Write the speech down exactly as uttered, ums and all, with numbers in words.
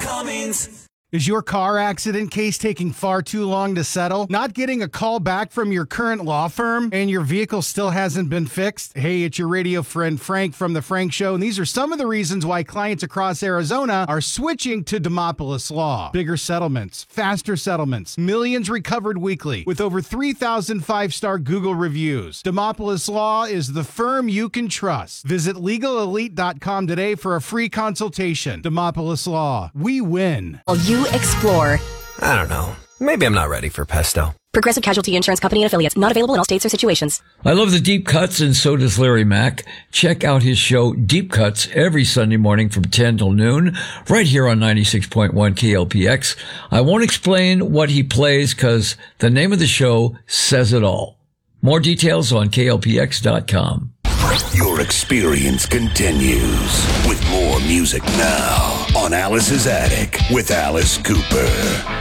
Cummings. Is your car accident case taking far too long to settle? Not getting a call back from your current law firm and your vehicle still hasn't been fixed? Hey, it's your radio friend Frank from The Frank Show, and these are some of the reasons why clients across Arizona are switching to Demopolis Law. Bigger settlements, faster settlements, millions recovered weekly with over three thousand five-star Google reviews. Demopolis Law is the firm you can trust. Visit legal elite dot com today for a free consultation. Demopolis Law. We win. While you explore. I don't know. Maybe I'm not ready for pesto. Progressive Casualty Insurance Company and Affiliates. Not available in all states or situations. I love the deep cuts, and so does Larry Mack. Check out his show, Deep Cuts, every Sunday morning from ten till noon, right here on ninety-six point one K L P X. I won't explain what he plays because the name of the show says it all. More details on K L P X dot com. Your experience continues with more music now on Alice's Attic with Alice Cooper.